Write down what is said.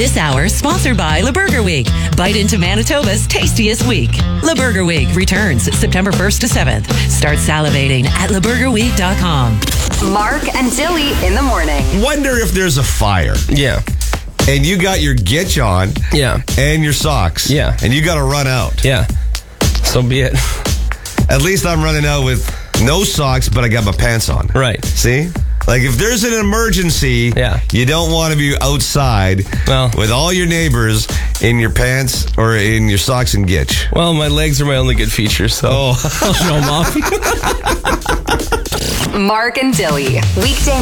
This hour sponsored by La Burger Week. Bite into Manitoba's tastiest week. La Burger Week returns September 1st to 7th. Start salivating at laburgerweek.com. Mark and Dilly in the morning. Wonder if there's a fire. Yeah. And you got your gitch on. Yeah. And your socks. Yeah. And you got to run out. Yeah. So be it. At least I'm running out with no socks, but I got my pants on. Right. See? Like, if there's an emergency, you don't want to be outside with all your neighbors in your pants or in your socks and gitch. Well, my legs are my only good feature, so I'll show them off. Mark and Dilly. Weekday